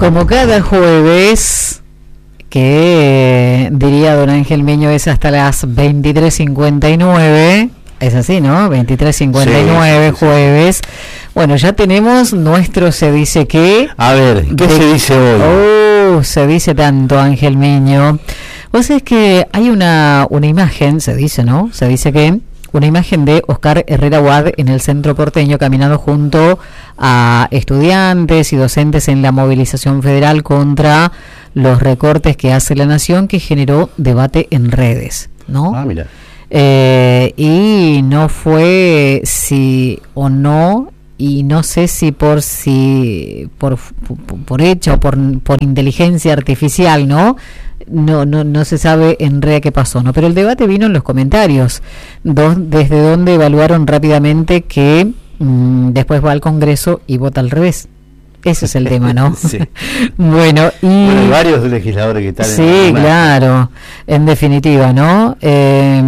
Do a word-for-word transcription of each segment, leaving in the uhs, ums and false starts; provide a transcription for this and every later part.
Como cada jueves, que diría don Ángel Miño es hasta las veintitrés cincuenta y nueve, es así, ¿no? veintitrés cincuenta y nueve, sí, sí, jueves. Sí. Bueno, ya tenemos nuestro se dice qué. A ver, ¿qué de... se dice hoy? Oh, se dice tanto, Ángel Miño. Vos sabés que hay una, una imagen, se dice, ¿no? Se dice que una imagen de Oscar Herrera Wad en el centro porteño caminando junto a estudiantes y docentes en la movilización federal contra los recortes que hace la Nación, que generó debate en redes, ¿no? Ah, mira. Eh, y no fue si o no, y no sé si por si por por, por hecho o por, por inteligencia artificial, ¿no? No, no, no se sabe en realidad qué pasó, ¿no? Pero el debate vino en los comentarios, dos, desde donde evaluaron rápidamente que mmm, después va al Congreso y vota al revés. Ese es el tema, ¿no? Sí. Bueno, y bueno, hay varios legisladores que están sí, en la claro, en definitiva, ¿no? Eh,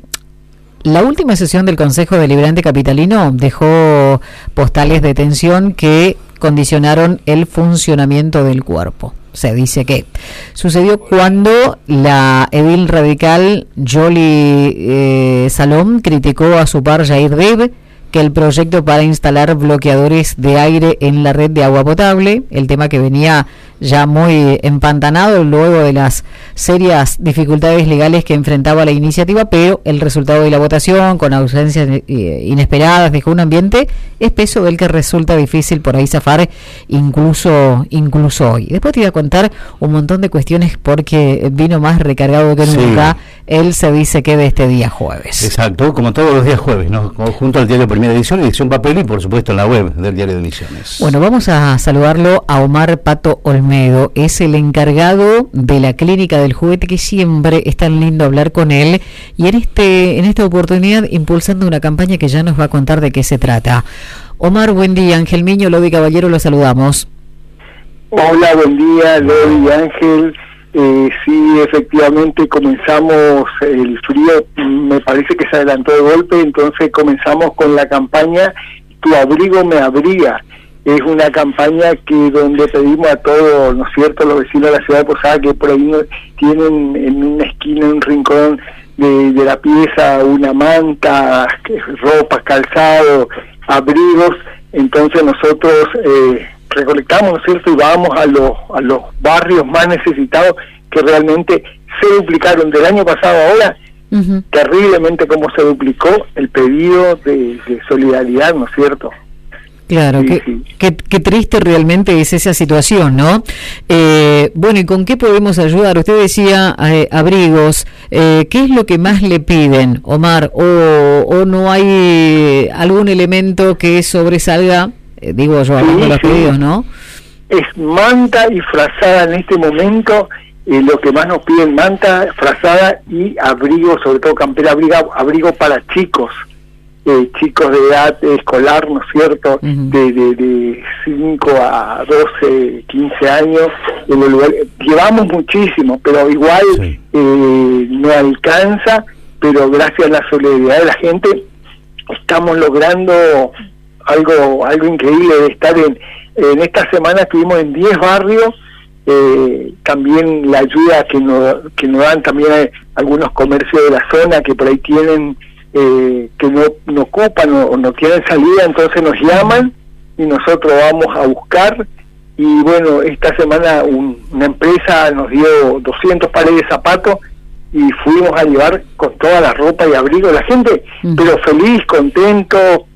la última sesión del Consejo Deliberante Capitalino dejó postales de tensión que condicionaron el funcionamiento del cuerpo. Se dice que sucedió cuando la edil radical Yoli eh, Salom criticó a su par Yair Deb que el proyecto para instalar bloqueadores de aire en la red de agua potable, el tema que venía ya muy empantanado luego de las serias dificultades legales que enfrentaba la iniciativa, pero el resultado de la votación, con ausencias inesperadas, dejó un ambiente espeso del que resulta difícil por ahí zafar incluso incluso hoy. Después te voy a contar un montón de cuestiones porque vino más recargado que nunca. Sí. Él se dice que de este día jueves. Exacto, como todos los días jueves, ¿no? Junto al diario Primera Edición, edición papel y por supuesto en la web del diario de Misiones. Bueno, vamos a saludarlo a Omar Pato Olmedo, es el encargado de la clínica del juguete, que siempre es tan lindo hablar con él, y en este en esta oportunidad impulsando una campaña que ya nos va a contar de qué se trata. Omar, buen día. Ángel Miño, Lodi Caballero, lo saludamos. Hola, buen día, Lodi y Ángel. Eh, sí, efectivamente comenzamos el frío, me parece que se adelantó de golpe, entonces comenzamos con la campaña Tu abrigo me abriga. Es una campaña que donde pedimos a todos, ¿no es cierto?, los vecinos de la ciudad de Posada, que por ahí no, tienen en una esquina, en un rincón de, de la pieza, una manta, ropa, calzado, abrigos. Entonces nosotros eh, recolectamos, ¿no es cierto?, y vamos a los a los barrios más necesitados, que realmente se duplicaron del año pasado a ahora, uh-huh. terriblemente como se duplicó el pedido de, de solidaridad, ¿no es cierto? Claro, sí, qué, sí. Qué, qué triste realmente es esa situación, ¿no? Eh, bueno, ¿y con qué podemos ayudar? Usted decía eh, abrigos, eh, ¿qué es lo que más le piden, Omar? ¿O, o no hay algún elemento que sobresalga? Eh, digo yo, hablando de los pedidos, ¿no? Es manta y frazada en este momento, eh, lo que más nos piden, manta, frazada y abrigo, sobre todo campera, abrigo, abrigo para chicos. Eh, chicos de edad escolar, ¿no es cierto?, uh-huh. de, de, de cinco a doce, quince años, en el lugar, llevamos muchísimo, pero igual sí. eh, no alcanza, pero gracias a la solidaridad de la gente estamos logrando algo algo increíble de estar en, en esta semana estuvimos en diez barrios, eh, también la ayuda que nos, que nos dan también hay algunos comercios de la zona que por ahí tienen Eh, que no, no ocupan o no quieren salida, entonces nos llaman y nosotros vamos a buscar. Y bueno, esta semana un, una empresa nos dio doscientos pares de zapatos y fuimos a llevar con toda la ropa y abrigo, la gente mm. pero feliz, contento,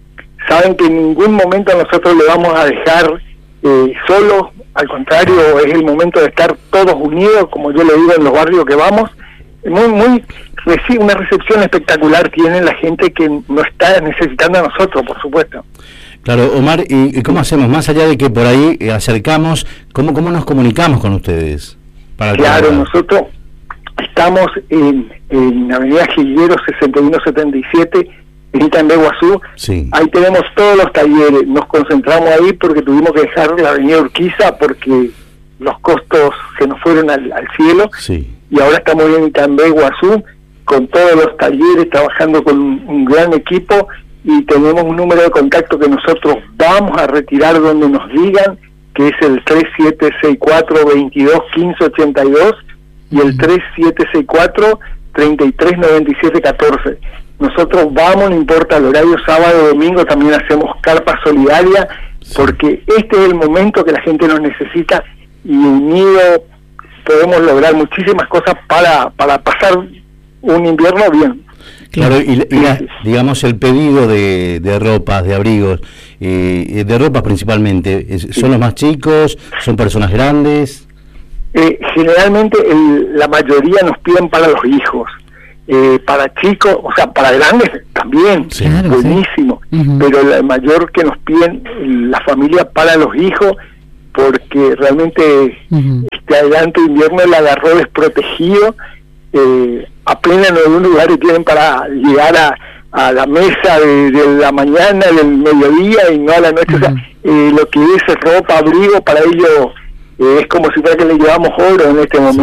saben que en ningún momento nosotros le vamos a dejar eh, solos, al contrario, es el momento de estar todos unidos, como yo le digo en los barrios que vamos. Muy, muy, una recepción espectacular tiene la gente que nos está necesitando a nosotros, por supuesto. Claro, Omar, ¿y, y cómo hacemos? Más allá de que por ahí eh, acercamos, ¿cómo cómo nos comunicamos con ustedes? Para claro, que... nosotros estamos en, en Avenida Giguero sesenta y uno setenta y siete, en Itambé, Guazú. Sí. Ahí tenemos todos los talleres, nos concentramos ahí porque tuvimos que dejar la Avenida Urquiza porque los costos se nos fueron al, al cielo. Sí. Y ahora estamos en Itambé, Guazú, con todos los talleres, trabajando con un, un gran equipo, y tenemos un número de contacto que nosotros vamos a retirar donde nos digan, que es el tres siete seis cuatro, veintidós quince ochenta y dos y el tres siete seis cuatro, treinta y tres noventa y siete catorce. Nosotros vamos, no importa el horario, sábado, domingo, también hacemos carpa solidaria, porque este es el momento que la gente nos necesita y unido podemos lograr muchísimas cosas para, para pasar un invierno bien. Claro, y, y la, digamos el pedido de, de ropas, de abrigos, eh, de ropas principalmente, ¿son sí. los más chicos? ¿Son personas grandes? Eh, generalmente el, la mayoría nos piden para los hijos, eh, para chicos, o sea, para grandes también, sí. claro, buenísimo, sí. uh-huh. pero la mayor que nos piden la familia para los hijos, porque realmente uh-huh. este adelante invierno la agarró desprotegido, eh, apenas en algún lugar tienen para llegar a, a la mesa de, de la mañana, del mediodía y no a la noche, uh-huh. o sea, eh, lo que es ropa, abrigo, para ellos eh, es como si fuera que le llevamos oro en este momento.